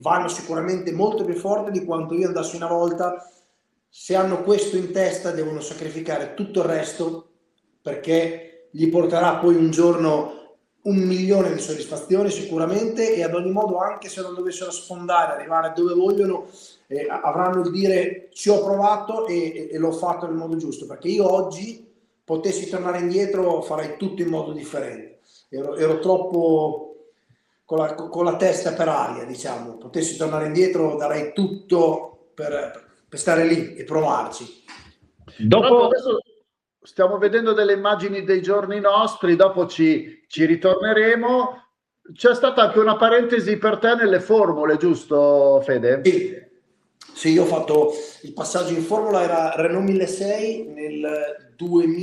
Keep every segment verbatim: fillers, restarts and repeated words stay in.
vanno sicuramente molto più forte di quanto io andassi una volta. Se hanno questo in testa devono sacrificare tutto il resto, perché gli porterà poi un giorno un milione di soddisfazioni sicuramente, e ad ogni modo, anche se non dovessero sfondare, arrivare dove vogliono, eh, avranno il dire ci ho provato e, e, e l'ho fatto nel modo giusto, perché io oggi potessi tornare indietro farei tutto in modo differente, ero, ero troppo con la, con la testa per aria, diciamo. Potessi tornare indietro darei tutto per, per stare lì e provarci. Dopo adesso stiamo vedendo delle immagini dei giorni nostri, dopo ci, ci ritorneremo. C'è stata anche una parentesi per te nelle formule, giusto Fede? Sì, sì, io ho fatto il passaggio in formula, era Renault milleseicento nel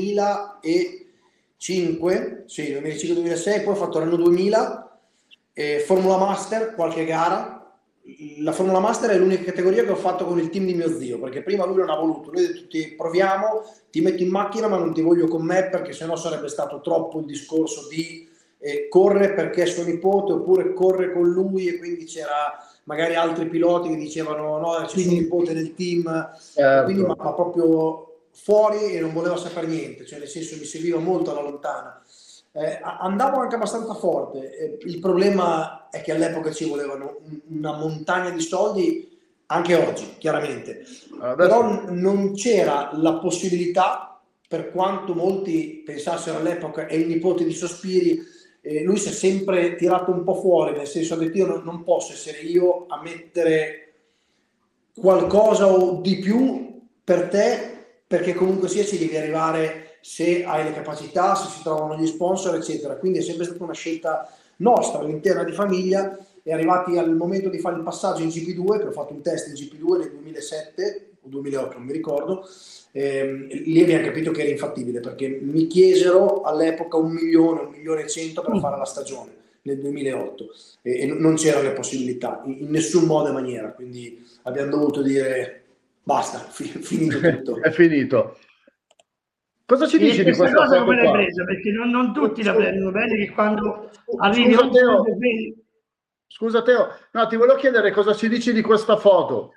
duemilacinque, sì, duemilacinque duemilasei, poi ho fatto Renault duemila, eh, Formula Master, qualche gara. La Formula Master è l'unica categoria che ho fatto con il team di mio zio, perché prima lui non ha voluto, lui ha detto ti proviamo, ti metto in macchina ma non ti voglio con me, perché sennò sarebbe stato troppo il discorso di eh, corre perché è suo nipote, oppure corre con lui, e quindi c'era magari altri piloti che dicevano no, c'è suo nipote nel team, certo. Quindi ma, ma proprio fuori, e non voleva sapere niente, cioè nel senso mi seguiva molto alla lontana. Eh, andavo anche abbastanza forte, eh, il problema è che all'epoca ci volevano una montagna di soldi, anche oggi chiaramente. Adesso... però non c'era la possibilità, per quanto molti pensassero all'epoca è il nipote di Sospiri, eh, lui si è sempre tirato un po' fuori, nel senso che io non, non posso essere io a mettere qualcosa o di più per te, perché comunque sia ci devi arrivare se hai le capacità, se si trovano gli sponsor eccetera. Quindi è sempre stata una scelta nostra all'interno di famiglia, e arrivati al momento di fare il passaggio in G P due, che ho fatto un test in G P due nel duemilasette o duemilaotto, non mi ricordo, ehm, lì abbiamo capito che era infattibile, perché mi chiesero all'epoca un milione, un milione e cento per fare la stagione nel duemilaotto, e, e non c'erano le possibilità in, in nessun modo e maniera, quindi abbiamo dovuto dire basta, fi- finito tutto. È finito. Cosa ci dici e di questa cosa foto come l'hai qua? presa? Perché non, non tutti la prendono bene, che quando arrivi Scusa a un Teo, punto vedi... scusa Teo, no, ti volevo chiedere cosa ci dici di questa foto.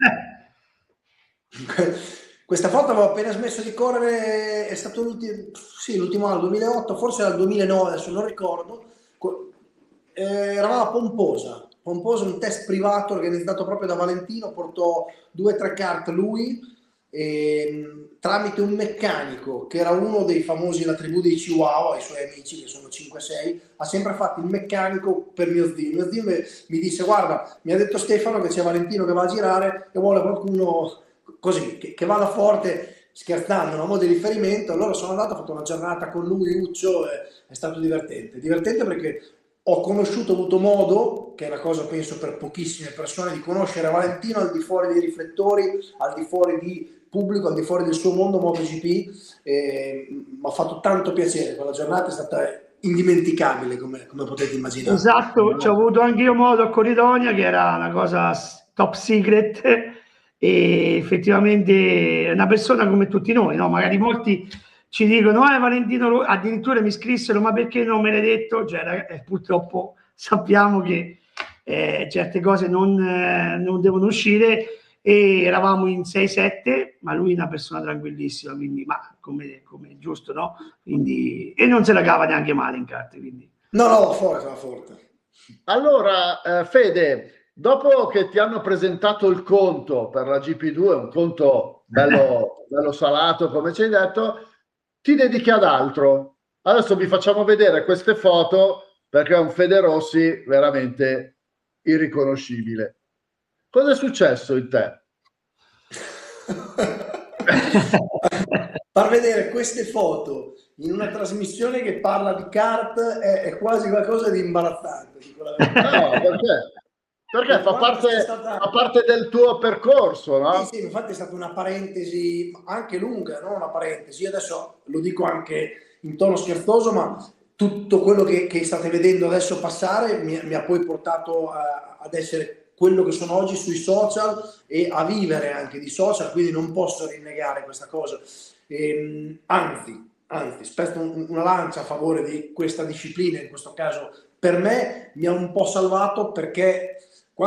Questa foto avevo appena smesso di correre, è stato l'ultimo, sì, l'ultimo anno, duemilaotto, forse era il duemilanove, adesso non ricordo. Eh, eravamo a Pomposa, Pomposa, un test privato organizzato proprio da Valentino, portò due o tre kart lui, e, tramite un meccanico che era uno dei famosi, la tribù dei Chihuahua, i suoi amici che sono cinque sei, ha sempre fatto il meccanico per mio zio. Mio zio mi, mi disse guarda, mi ha detto Stefano che c'è Valentino che va a girare e vuole qualcuno così, che, che vada forte, scherzando, a modo di riferimento. Allora sono andato, ho fatto una giornata con lui, Uccio, e è stato divertente, divertente perché ho conosciuto, ho avuto modo, che è una cosa penso per pochissime persone, di conoscere Valentino al di fuori dei riflettori, al di fuori di pubblico, al di fuori del suo mondo MotoGP, e mi ha fatto tanto piacere, quella giornata è stata indimenticabile, come, come potete immaginare. Esatto, ci ho avuto anche io modo a Corridonia, che era una cosa top secret, e effettivamente è una persona come tutti noi, no? Magari molti ci dicono, eh Valentino, addirittura mi scrissero, ma perché non me l'hai detto? Cioè, eh, purtroppo sappiamo che eh, certe cose non, eh, non devono uscire, e eravamo in sei sette, ma lui è una persona tranquillissima, quindi, ma come, come giusto, no? Quindi, e non se la cava neanche male in carte, quindi. No, no, va forte, va forte. Allora, eh, Fede, dopo che ti hanno presentato il conto per la G P due, un conto bello, bello salato, come ci hai detto, ti dedichi ad altro. Adesso vi facciamo vedere queste foto, perché è un Fede Rossi veramente irriconoscibile. Cosa è successo in te? Far vedere queste foto in una trasmissione che parla di kart è, è quasi qualcosa di imbarazzante. No, perché? Perché fa parte, stata... fa parte del tuo percorso, no? Sì, sì, infatti è stata una parentesi anche lunga, non una parentesi. Io adesso lo dico anche in tono scherzoso, ma tutto quello che, che state vedendo adesso passare mi, mi ha poi portato a, ad essere quello che sono oggi sui social e a vivere anche di social, quindi non posso rinnegare questa cosa. E, anzi, anzi, spezzo un, una lancia a favore di questa disciplina, in questo caso per me mi ha un po' salvato, perché